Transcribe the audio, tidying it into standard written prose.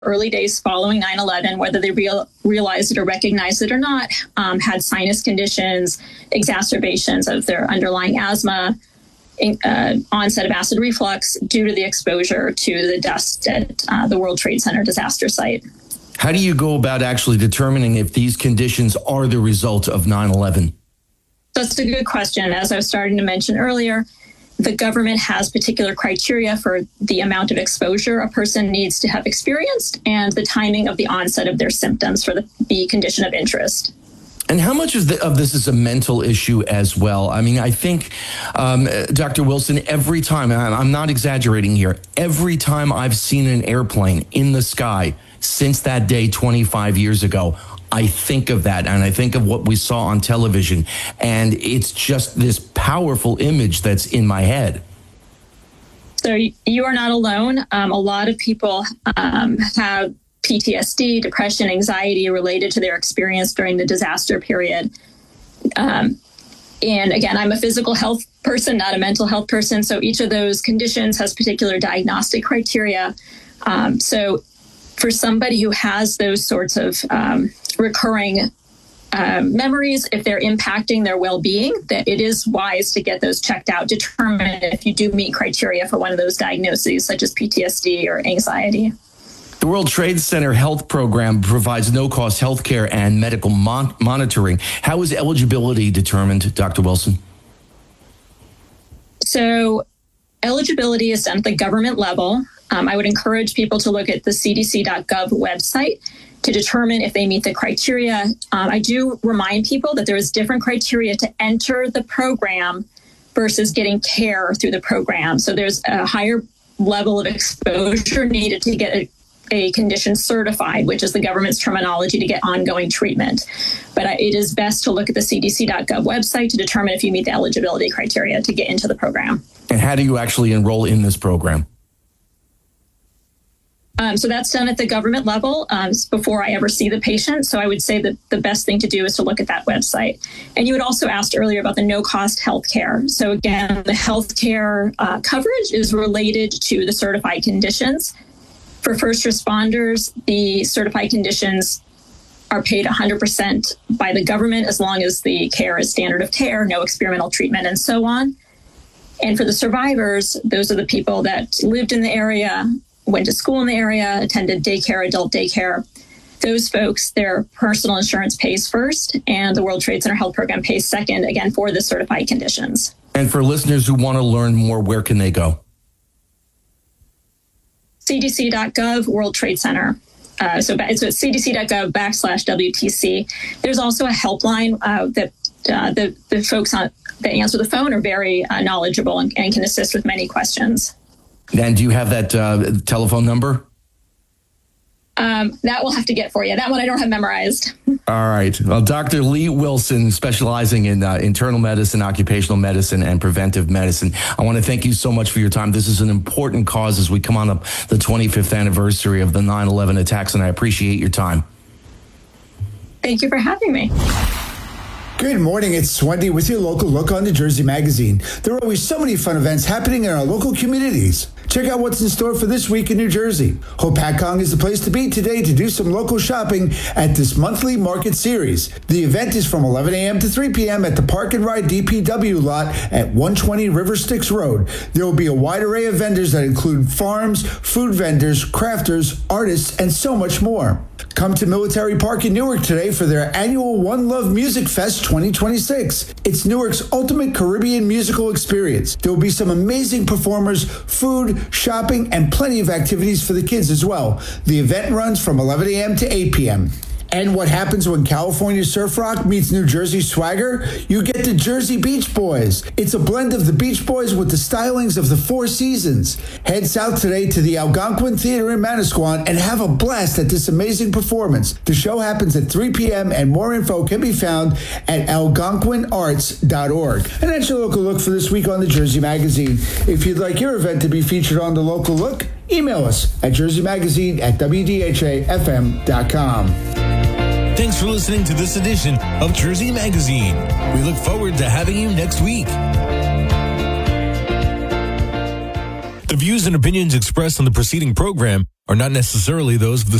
early days following 9/11, whether they realized it or recognized it or not, had sinus conditions, exacerbations of their underlying asthma, onset of acid reflux due to the exposure to the dust at the World Trade Center disaster site. How do you go about actually determining if these conditions are the result of 9/11? That's a good question. As I was starting to mention earlier, the government has particular criteria for the amount of exposure a person needs to have experienced and the timing of the onset of their symptoms for the condition of interest. And how much of this is a mental issue as well? I mean, I think, Dr. Wilson, every time, and I'm not exaggerating here, every time I've seen an airplane in the sky since that day 25 years ago, I think of that, and I think of what we saw on television, and it's just this powerful image that's in my head. So you are not alone. A lot of people have PTSD, depression, anxiety related to their experience during the disaster period. And again, I'm a physical health person, not a mental health person. So each of those conditions has particular diagnostic criteria. So for somebody who has those sorts of recurring memories, if they're impacting their well-being, that it is wise to get those checked out, determine if you do meet criteria for one of those diagnoses, such as PTSD or anxiety. The World Trade Center Health Program provides no-cost health care and medical monitoring. How is eligibility determined, Dr. Wilson? So eligibility is done at the government level. I would encourage people to look at the cdc.gov website to determine if they meet the criteria. I do remind people that there is different criteria to enter the program versus getting care through the program. So there's a higher level of exposure needed to get a condition certified, which is the government's terminology to get ongoing treatment. But it is best to look at the cdc.gov website to determine if you meet the eligibility criteria to get into the program. And how do you actually enroll in this program? So that's done at the government level before I ever see the patient. So I would say that the best thing to do is to look at that website. And you had also asked earlier about the no-cost healthcare. So again, the healthcare coverage is related to the certified conditions. For first responders, the certified conditions are paid 100% by the government as long as the care is standard of care, no experimental treatment, and so on. And for the survivors, those are the people that lived in the area, went to school in the area, attended daycare, adult daycare. Those folks, their personal insurance pays first, and the World Trade Center Health Program pays second, again, for the certified conditions. And for listeners who want to learn more, where can they go? cdc.gov, World Trade Center. So it's cdc.gov /WTC. There's also a helpline that the folks that answer the phone are very knowledgeable and can assist with many questions. And do you have that telephone number? That we'll have to get for you. That one I don't have memorized. All right. Well, Dr. Lee Wilson, specializing in internal medicine, occupational medicine, and preventive medicine. I want to thank you so much for your time. This is an important cause as we come on up the 25th anniversary of the 9/11 attacks, and I appreciate your time. Thank you for having me. Good morning, it's Wendy with your local look on New Jersey Magazine. There are always so many fun events happening in our local communities. Check out what's in store for this week in New Jersey. Hopatcong is the place to be today to do some local shopping at this monthly market series. The event is from 11 a.m. to 3 p.m. at the Park and Ride DPW lot at 120 River Styx Road. There will be a wide array of vendors that include farms, food vendors, crafters, artists, and so much more. Come to Military Park in Newark today for their annual One Love Music Fest 2026. It's Newark's ultimate Caribbean musical experience. There will be some amazing performers, food, shopping, and plenty of activities for the kids as well. The event runs from 11 a.m. to 8 p.m. And what happens when California surf rock meets New Jersey swagger? You get the Jersey Beach Boys. It's a blend of the Beach Boys with the stylings of the Four Seasons. Head south today to the Algonquin Theater in Manasquan and have a blast at this amazing performance. The show happens at 3 p.m. and more info can be found at algonquinarts.org. And that's your local look for this week on the Jersey Magazine. If you'd like your event to be featured on the local look, email us at jerseymagazine@wdhafm.com. Thanks for listening to this edition of Jersey Magazine. We look forward to having you next week. The views and opinions expressed on the preceding program are not necessarily those of the